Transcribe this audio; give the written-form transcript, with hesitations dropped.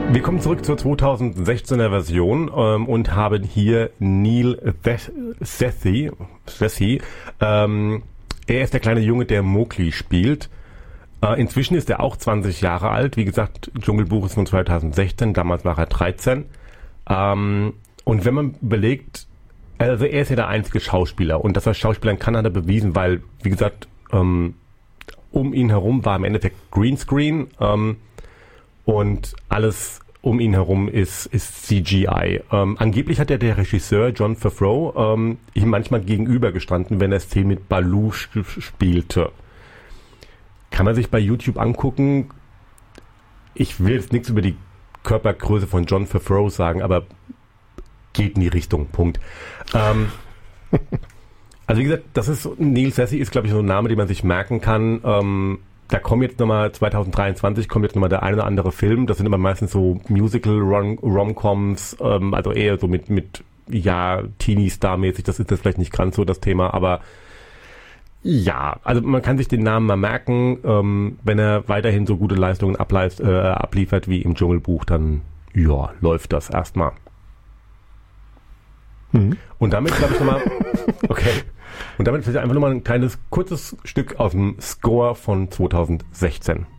Wir kommen zurück zur 2016er Version und haben hier Neil Sethi. Er ist der kleine Junge, der Mowgli spielt. Inzwischen ist er auch 20 Jahre alt. Wie gesagt, Dschungelbuch ist von 2016, damals war er 13. Und wenn man überlegt, also er ist ja der einzige Schauspieler und dass er Schauspielern kann, hat er bewiesen, weil, wie gesagt, um ihn herum war im Endeffekt Greenscreen und alles um ihn herum ist CGI. Angeblich hat der Regisseur Jon Favreau ihm manchmal gegenübergestanden, wenn er Szenen mit Baloo spielte. Kann man sich bei YouTube angucken. Ich will jetzt nichts über die Körpergröße von Jon Favreau sagen, aber geht in die Richtung. Punkt. Also wie gesagt, das ist Neil Sethi ist, glaube ich, so ein Name, den man sich merken kann. Da kommen jetzt nochmal 2023 kommt jetzt nochmal der eine oder andere Film. Das sind immer meistens so Musical Rom-Coms, also eher so mit Teenie-Star-mäßig. Das ist jetzt vielleicht nicht ganz so das Thema, aber ja, also man kann sich den Namen mal merken. Wenn er weiterhin so gute Leistungen abliefert wie im Dschungelbuch, dann ja, läuft das erstmal. Und damit, glaube ich, nochmal, okay. Und damit vielleicht einfach nochmal ein kleines, kurzes Stück aus dem Score von 2016.